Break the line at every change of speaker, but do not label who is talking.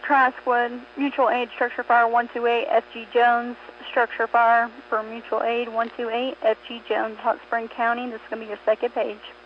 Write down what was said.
Tri-Squad, Mutual Aid, Structure Fire 128, FG Jones, Structure Fire for Mutual Aid 128, FG Jones, Hot Spring County. This is going to be your second page.